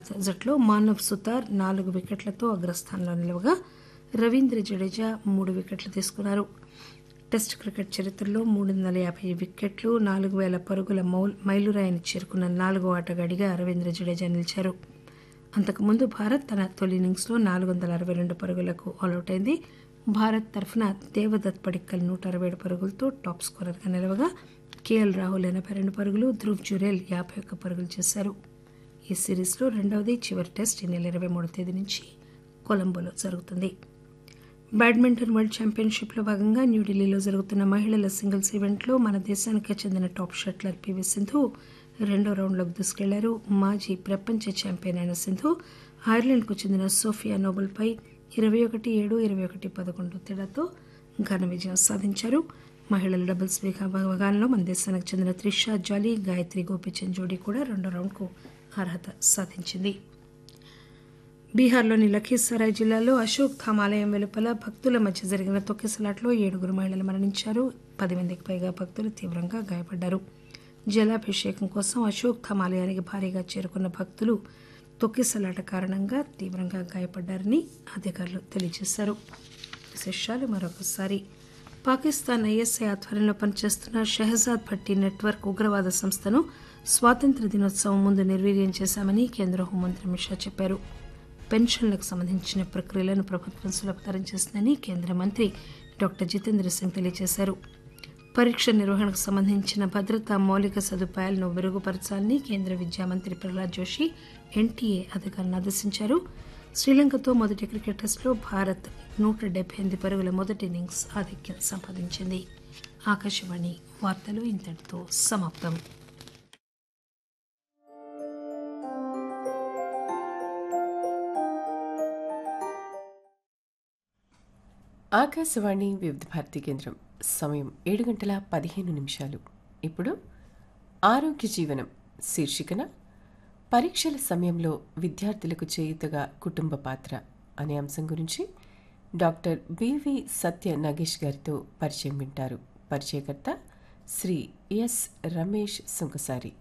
జట్లో మానవ్ సుతార్ 4 వికెట్లతో అగ్రస్థానంలో నిలవగా రవీంద్ర జడేజా 3 వికెట్లు తీసుకున్నారు. టెస్టు క్రికెట్ చరిత్రలో 350 వికెట్లు, 4000 పరుగుల మైలురాయిని చేరుకున్న 4వ ఆటగాడిగా రవీంద్ర జడేజా నిలిచారు. అంతకుముందు భారత్ తన తొలి ఇన్నింగ్స్లో 462 పరుగులకు ఆలౌట్ అయింది. భారత్ తరఫున దేవదత్ పడిక్కల్ 167 పరుగులతో టాప్ స్కోరర్గా నిలవగా కేఎల్ రాహుల్ 82 పరుగులు, ధ్రువ్ జురేల్ 51 పరుగులు చేశారు. ఈ సిరీస్లో రెండవది చివరి టెస్ట్ ఈ నెల 23వ తేదీ నుంచి కొలంబోలో జరుగుతుంది. బ్యాడ్మింటన్ వరల్డ్ ఛాంపియన్షిప్లో భాగంగా న్యూఢిల్లీలో జరుగుతున్న మహిళల సింగిల్స్ ఈవెంట్లో మన దేశానికి చెందిన టాప్ షట్లర్ పివి సింధు రెండో రౌండ్లోకి దూసుకెళ్లారు. మాజీ ప్రపంచ ఛాంపియన్ అయిన సింధు ఐర్లాండ్కు చెందిన సోఫియా నోబెల్పై 21-7, 21-11 తేడాతో ఘన విజయం సాధించారు. మహిళల డబుల్స్ విభాగంలో మన దేశానికి చెందిన త్రిషా జాలీ, గాయత్రి గోపిచంద్ జోడీ కూడా రెండో రౌండ్కు అర్హత సాధించింది. బీహార్లోని లఖీసరాయ్ జిల్లాలో అశోక్ ధామ్ ఆలయం వెలుపల భక్తుల మధ్య జరిగిన తొక్కిసలాట్లో 7 మహిళలు మరణించారు. 10 మందికి పైగా భక్తులు తీవ్రంగా గాయపడ్డారు. జలాభిషేకం కోసం అశోక్ ధామ్ ఆలయానికి భారీగా చేరుకున్న భక్తులు తొక్కిసలాట కారణంగా తీవ్రంగా గాయపడ్డారని అధికారులు తెలియజేశారు. విశేషాలు మరొకసారి. పాకిస్తాన్ ఐఎస్ఐ ఆధ్వర్యంలో పనిచేస్తున్న షెహజాద్ భట్టి నెట్వర్క్ ఉగ్రవాద సంస్థను స్వాతంత్ర్య దినోత్సవం ముందు నిర్వీర్యం చేశామని కేంద్ర హోంమంత్రి అమిత్ షా చెప్పారు. పెన్షన్లకు సంబంధించిన ప్రక్రియలను ప్రభుత్వం సులభతరం చేసిందని కేంద్ర మంత్రి డాక్టర్ జితేంద్ర సింగ్ తెలియజేశారు. పరీక్ష నిర్వహణకు సంబంధించిన భద్రతా మౌలిక సదుపాయాలను మెరుగుపరచాలని కేంద్ర విద్యా మంత్రి ప్రహ్లాద్ జోషి ఎన్టీఏ అధికారులను ఆదేశించారు. శ్రీలంకతో మొదటి క్రికెట్ టెస్టులో భారత్ 178 పరుగుల మొదటి ఇన్నింగ్స్ ఆధిక్యం సంపాదించింది. ఆకాశవాణి వార్తలు ఇంతటితో సమాప్తం. ఆకాశవాణి వివిధ భారతి కేంద్రం. సమయం 7:15. ఇప్పుడు ఆరోగ్య జీవనం శీర్షికన పరీక్షల సమయంలో విద్యార్థులకు చేయూతగా కుటుంబ పాత్ర అనే అంశం గురించి డాక్టర్ బివి సత్య నాగేష్ గారితో పరిచయం వింటారు. పరిచయకర్త శ్రీ ఎస్ రమేష్ సుంకసారి.